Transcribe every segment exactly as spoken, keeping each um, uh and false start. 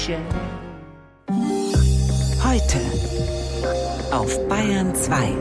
Heute auf Bayern zwei.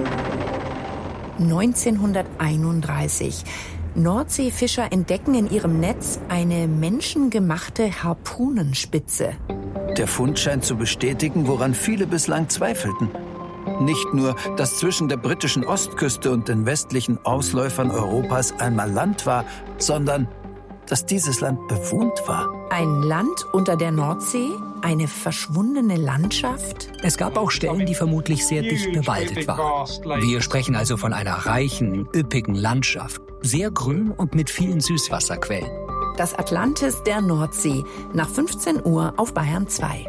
neunzehnhunderteinunddreißig. Nordseefischer entdecken in ihrem Netz eine menschengemachte Harpunenspitze. Der Fund scheint zu bestätigen, woran viele bislang zweifelten. Nicht nur, dass zwischen der britischen Ostküste und den westlichen Ausläufern Europas einmal Land war, sondern dass dieses Land bewohnt war. Ein Land unter der Nordsee? Eine verschwundene Landschaft? Es gab auch Stellen, die vermutlich sehr dicht bewaldet waren. Wir sprechen also von einer reichen, üppigen Landschaft. Sehr grün und mit vielen Süßwasserquellen. Das Atlantis der Nordsee. Nach fünfzehn Uhr auf Bayern zwei.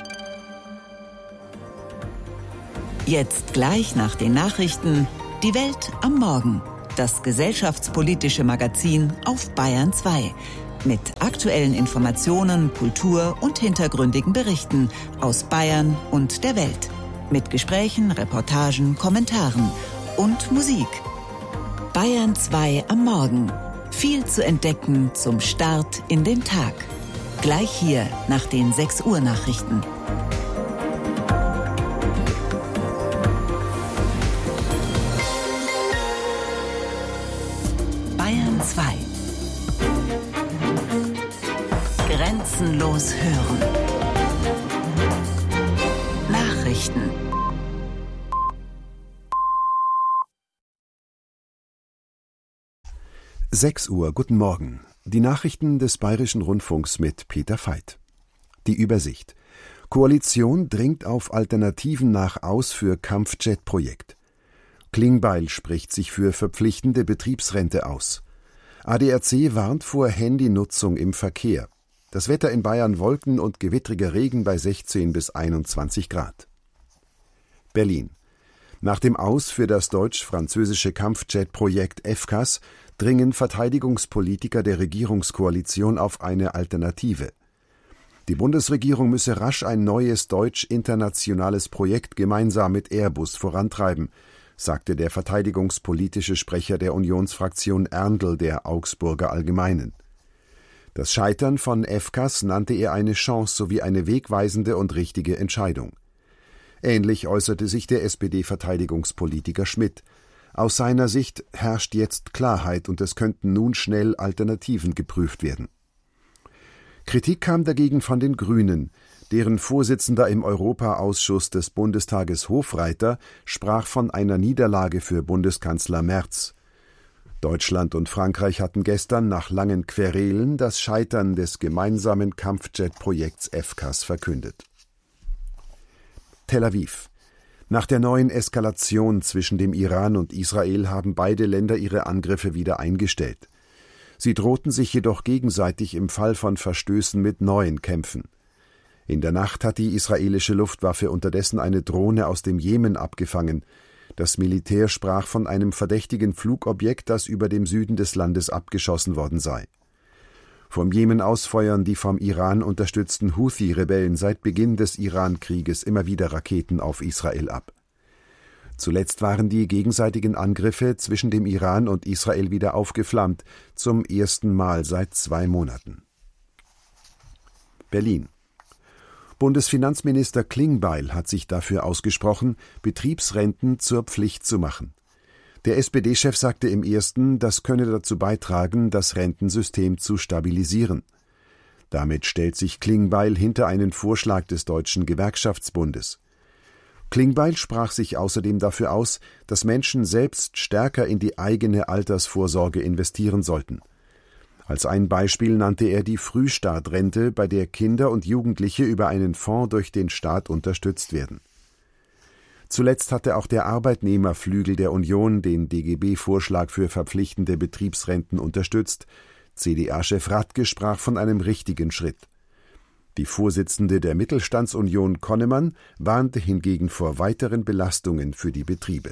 Jetzt gleich nach den Nachrichten Die Welt am Morgen. Das gesellschaftspolitische Magazin auf Bayern zwei. Mit aktuellen Informationen, Kultur und hintergründigen Berichten aus Bayern und der Welt. Mit Gesprächen, Reportagen, Kommentaren und Musik. Bayern zwei am Morgen. Viel zu entdecken zum Start in den Tag. Gleich hier nach den sechs Uhr Nachrichten. Bayern zwei. Grenzenlos hören. Nachrichten. sechs Uhr, guten Morgen. Die Nachrichten des Bayerischen Rundfunks mit Peter Veit. Die Übersicht. Koalition dringt auf Alternativen nach aus für Kampfjet-Projekt. Klingbeil spricht sich für verpflichtende Betriebsrente aus. A D A C warnt vor Handynutzung im Verkehr. Das Wetter in Bayern: Wolken und gewittriger Regen bei sechzehn bis einundzwanzig Grad. Berlin. Nach dem Aus für das deutsch-französische Kampfjet-Projekt F C A S dringen Verteidigungspolitiker der Regierungskoalition auf eine Alternative. Die Bundesregierung müsse rasch ein neues deutsch-internationales Projekt gemeinsam mit Airbus vorantreiben, sagte der verteidigungspolitische Sprecher der Unionsfraktion Erndl der Augsburger Allgemeinen. Das Scheitern von F C A S nannte er eine Chance sowie eine wegweisende und richtige Entscheidung. Ähnlich äußerte sich der S P D-Verteidigungspolitiker Schmidt. Aus seiner Sicht herrscht jetzt Klarheit und es könnten nun schnell Alternativen geprüft werden. Kritik kam dagegen von den Grünen. Deren Vorsitzender im Europaausschuss des Bundestages Hofreiter sprach von einer Niederlage für Bundeskanzler Merz. Deutschland und Frankreich hatten gestern nach langen Querelen das Scheitern des gemeinsamen Kampfjet-Projekts F C A S verkündet. Tel Aviv. Nach der neuen Eskalation zwischen dem Iran und Israel haben beide Länder ihre Angriffe wieder eingestellt. Sie drohten sich jedoch gegenseitig im Fall von Verstößen mit neuen Kämpfen. In der Nacht hat die israelische Luftwaffe unterdessen eine Drohne aus dem Jemen abgefangen. Das Militär sprach von einem verdächtigen Flugobjekt, das über dem Süden des Landes abgeschossen worden sei. Vom Jemen aus feuern die vom Iran unterstützten Houthi-Rebellen seit Beginn des Iran-Krieges immer wieder Raketen auf Israel ab. Zuletzt waren die gegenseitigen Angriffe zwischen dem Iran und Israel wieder aufgeflammt, zum ersten Mal seit zwei Monaten. Berlin. Bundesfinanzminister Klingbeil hat sich dafür ausgesprochen, Betriebsrenten zur Pflicht zu machen. Der S P D-Chef sagte im Ersten, das könne dazu beitragen, das Rentensystem zu stabilisieren. Damit stellt sich Klingbeil hinter einen Vorschlag des Deutschen Gewerkschaftsbundes. Klingbeil sprach sich außerdem dafür aus, dass Menschen selbst stärker in die eigene Altersvorsorge investieren sollten. Als ein Beispiel nannte er die Frühstartrente, bei der Kinder und Jugendliche über einen Fonds durch den Staat unterstützt werden. Zuletzt hatte auch der Arbeitnehmerflügel der Union den D G B-Vorschlag für verpflichtende Betriebsrenten unterstützt. C D A-Chef Radke sprach von einem richtigen Schritt. Die Vorsitzende der Mittelstandsunion Konnemann warnte hingegen vor weiteren Belastungen für die Betriebe.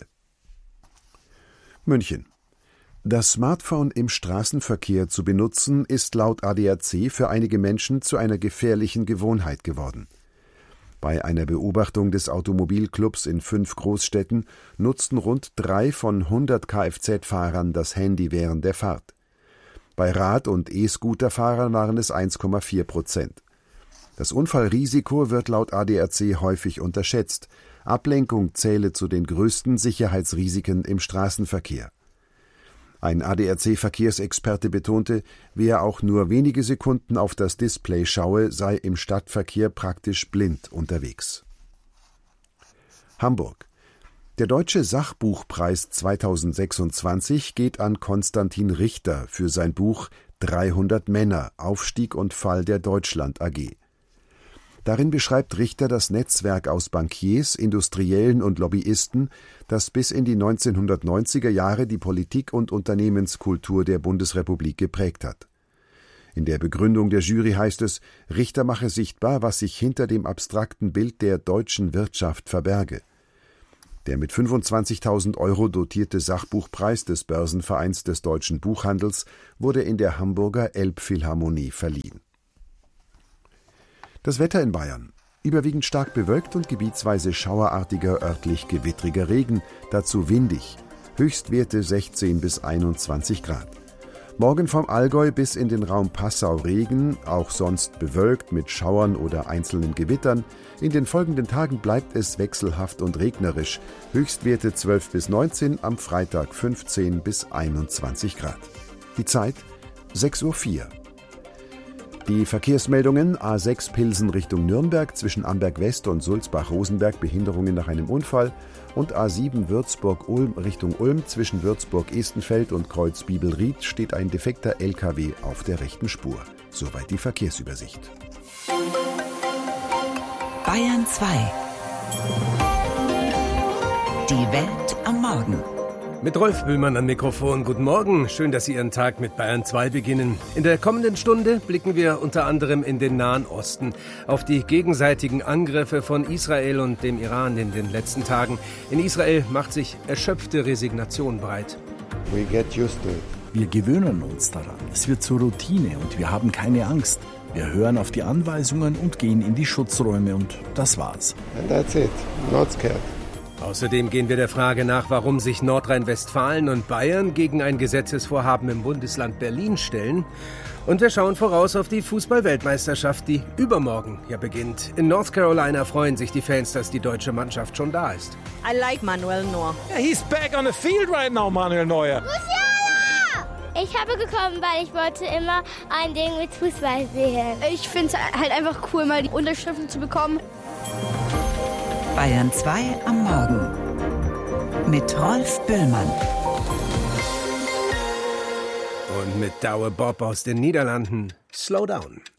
München. Das Smartphone im Straßenverkehr zu benutzen, ist laut A D A C für einige Menschen zu einer gefährlichen Gewohnheit geworden. Bei einer Beobachtung des Automobilclubs in fünf Großstädten nutzten rund drei von hundert Kfz-Fahrern das Handy während der Fahrt. Bei Rad- und E-Scooter-Fahrern waren es eins Komma vier Prozent. Das Unfallrisiko wird laut A D A C häufig unterschätzt. Ablenkung zähle zu den größten Sicherheitsrisiken im Straßenverkehr. Ein A D A C-Verkehrsexperte betonte, wer auch nur wenige Sekunden auf das Display schaue, sei im Stadtverkehr praktisch blind unterwegs. Hamburg. Der Deutsche Sachbuchpreis zweitausendsechsundzwanzig geht an Konstantin Richter für sein Buch dreihundert Männer – Aufstieg und Fall der Deutschland A G. Darin beschreibt Richter das Netzwerk aus Bankiers, Industriellen und Lobbyisten, das bis in die neunzehnhundertneunziger Jahre die Politik- und Unternehmenskultur der Bundesrepublik geprägt hat. In der Begründung der Jury heißt es, Richter mache sichtbar, was sich hinter dem abstrakten Bild der deutschen Wirtschaft verberge. Der mit fünfundzwanzigtausend Euro dotierte Sachbuchpreis des Börsenvereins des deutschen Buchhandels wurde in der Hamburger Elbphilharmonie verliehen. Das Wetter in Bayern. Überwiegend stark bewölkt und gebietsweise schauerartiger, örtlich gewittriger Regen, dazu windig. Höchstwerte sechzehn bis einundzwanzig Grad. Morgen vom Allgäu bis in den Raum Passau Regen, auch sonst bewölkt mit Schauern oder einzelnen Gewittern. In den folgenden Tagen bleibt es wechselhaft und regnerisch. Höchstwerte zwölf bis neunzehn, am Freitag fünfzehn bis einundzwanzig Grad. Die Zeit sechs Uhr vier. Die Verkehrsmeldungen: A sechs Pilsen Richtung Nürnberg, zwischen Amberg West und Sulzbach-Rosenberg Behinderungen nach einem Unfall, und A sieben Würzburg-Ulm Richtung Ulm, zwischen Würzburg-Estenfeld und Kreuz Biebelried steht ein defekter L K W auf der rechten Spur. Soweit die Verkehrsübersicht. Bayern zwei. Die Welt am Morgen. Mit Rolf Böhmann am Mikrofon. Guten Morgen. Schön, dass Sie Ihren Tag mit Bayern zwei beginnen. In der kommenden Stunde blicken wir unter anderem in den Nahen Osten auf die gegenseitigen Angriffe von Israel und dem Iran in den letzten Tagen. In Israel macht sich erschöpfte Resignation breit. We get used to it. Wir gewöhnen uns daran. Es wird zur Routine und wir haben keine Angst. Wir hören auf die Anweisungen und gehen in die Schutzräume und das war's. And that's it. Not scared. Außerdem gehen wir der Frage nach, warum sich Nordrhein-Westfalen und Bayern gegen ein Gesetzesvorhaben im Bundesland Berlin stellen. Und wir schauen voraus auf die Fußball-Weltmeisterschaft, die übermorgen ja beginnt. In North Carolina freuen sich die Fans, dass die deutsche Mannschaft schon da ist. I like Manuel Neuer. Yeah, he's back on the field right now, Manuel Neuer. Musiala! Ich habe gekommen, weil ich wollte immer ein Ding mit Fußball sehen. Ich finde es halt einfach cool, mal die Unterschriften zu bekommen. Bayern zwei am Morgen mit Rolf Böhmann. Und mit Douwe Bob aus den Niederlanden. Slow down.